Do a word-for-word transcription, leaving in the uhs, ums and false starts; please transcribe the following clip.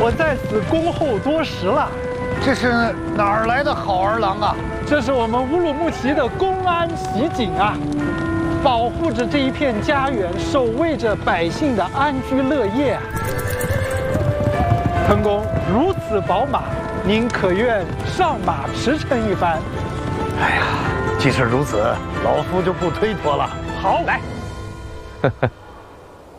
我在此恭候多时了。 这是哪儿来的好儿郎啊？ 这是我们乌鲁木齐的公安袭警啊，保护着这一片家园，守卫着百姓的安居乐业啊。彭公如此宝马，您可愿上马驰骋一番？ 哎呀，既是如此，老夫就不推脱了。 好， 来。